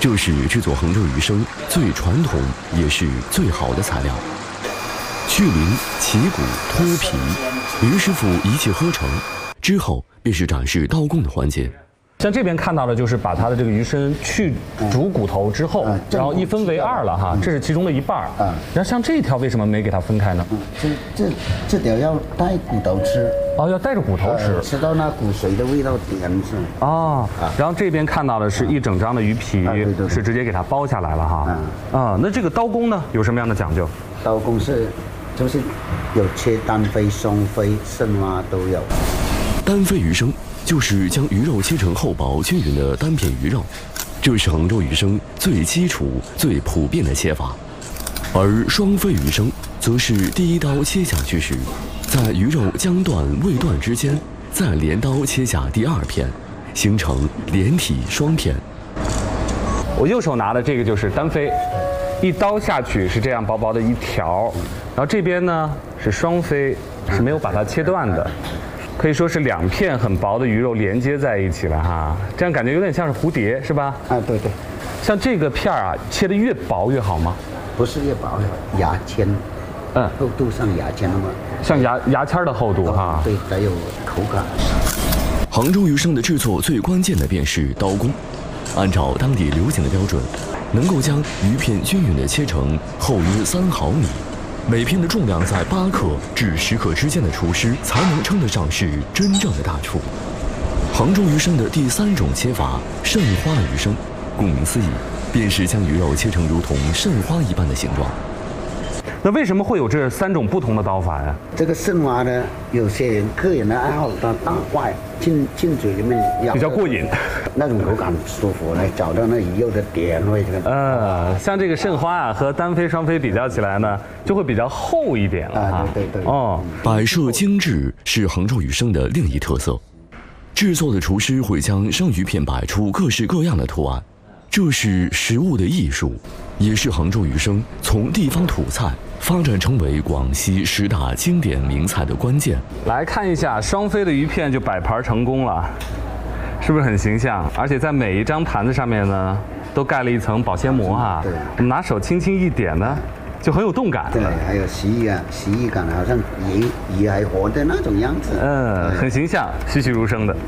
这是制作杭州鱼生最传统也是最好的材料。去鳞、起骨、脱皮，于师傅一气呵成，之后便是展示刀工的环节。 像这边看到的就是把它的这个鱼身去煮骨头之后，然后一分为二了哈，这是其中的一半。然后像这一条为什么没给它分开呢？ 这条要带骨头吃。 哦，要带着骨头吃， 吃到那骨髓的味道甜是。 哦，然后这边看到的是一整张的鱼皮，是直接给它剥下来了哈。那这个刀工呢有什么样的讲究？ 刀工就是有切单飞、双飞、生蛙都有。 单飞鱼生就是将鱼肉切成厚薄均匀的单片鱼肉，这是杭州鱼生最基础、最普遍的切法。而双飞鱼生则是第一刀切下去时，在鱼肉将断未断之间，再连刀切下第二片，形成连体双片。 我右手拿的这个就是单飞，一刀下去是这样薄薄的一条，然后这边呢是双飞，是没有把它切断的。可以说是两片很薄的鱼肉连接在一起了哈，这样感觉有点像是蝴蝶，是吧？ 对。 像这个片儿啊，切得越薄越好吗？ 不是越薄，牙签，厚度像牙签那么， 像牙签的厚度哈。 对，才有口感。 杭州鱼生的制作最关键的便是刀工，按照当地流行的标准，能够将鱼片均匀地切成厚约3毫米。每片的重量在8克至10克之间的厨师，才能称得上是真正的大厨。杭州鱼生的第3种切法——蜃花鱼生，顾名思义，便是将鱼肉切成如同蜃花一般的形状。 那为什么会有这3种不同的刀法呀？ 这个蜃花呢，有些人个人的爱好，它大块进嘴里面咬， 比较过瘾， 那种口感舒服来找到那鱼肉的甜味。 像这个蜃花啊和单飞、双飞比较起来呢，就会比较厚一点了。 对。 摆设精致是杭州鱼生的另一特色。制作的厨师会将生鱼片摆出各式各样的图案，这是食物的艺术，也是杭州鱼生从地方土菜发展成为广西10大经典名菜的关键。 来看一下双飞的鱼片就摆盘成功了，是不是很形象？而且在每一张盘子上面呢，都盖了一层保鲜膜哈。 对， 我们拿手轻轻一点呢，就很有动感。 对，还有蜥蜴感，好像鱼还活的那种样子。 很形象，栩栩如生的。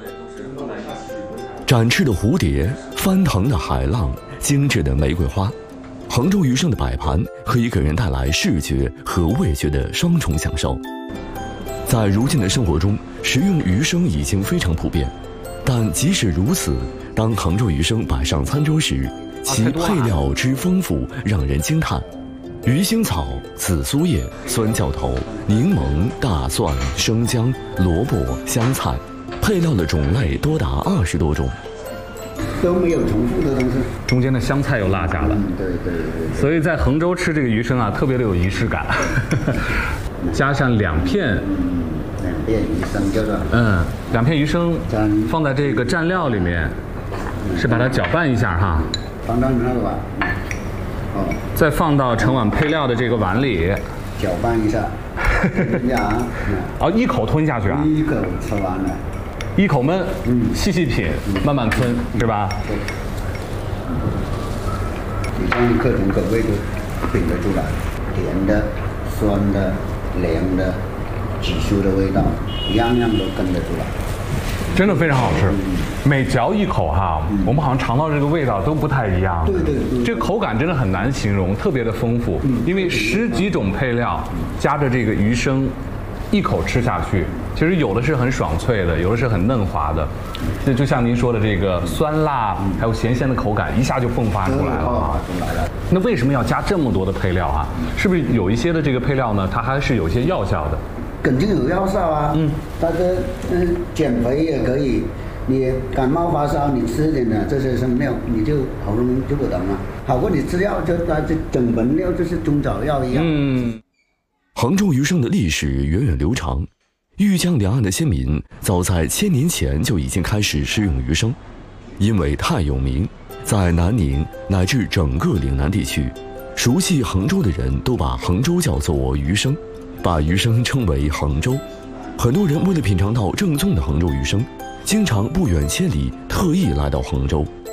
展翅的蝴蝶，翻腾的海浪，精致的玫瑰花，杭州鱼生的摆盘可以给人带来视觉和味觉的双重享受。在如今的生活中，食用鱼生已经非常普遍，但即使如此，当杭州鱼生摆上餐桌时，其配料之丰富让人惊叹。鱼腥草、紫苏叶、酸椒头、柠檬、大蒜、生姜、萝卜、香菜，配料的种类多达20多种， 都没有重复的东西。 中间的香菜又落下了。 对。 所以在杭州吃这个鱼生啊，特别的有仪式感。加上2片 2片鱼生叫做 2片鱼生放在这个蘸料里面，是把它搅拌一下哈， 放到那个碗， 再放到盛碗配料的这个碗里， 搅拌一下， 一口吞下去啊， 一口吃完了， 一口闷，细细品，慢慢吞，是吧？ 对，你像各种口味都品得出来，甜的、酸的、凉的、紫苏的味道，样样都跟得出来。 真的非常好吃，每嚼一口哈，我们好像尝到这个味道都不太一样。 对， 这个口感真的很难形容，特别的丰富。因为10几种配料加着这个鱼生，一口吃下去，其实有的是很爽脆的，有的是很嫩滑的。这就像您说的这个酸辣还有咸鲜的口感，一下就迸发出来了。那为什么要加这么多的配料啊？是不是有一些的这个配料呢，它还是有一些药效的？ 肯定有药效啊，它的减肥也可以，你感冒发烧你吃一点的这些生料，你就喉咙就不疼了，好过你吃药就它这整盆料就是中草药一样。 杭州鱼生的历史源远流长，豫江两岸的先民早在1000年前就已经开始食用鱼生，因为太有名，在南宁乃至整个岭南地区，熟悉杭州的人都把杭州叫做鱼生。把鱼生称为杭州，很多人为了品尝到正宗的杭州鱼生，经常不远千里特意来到杭州。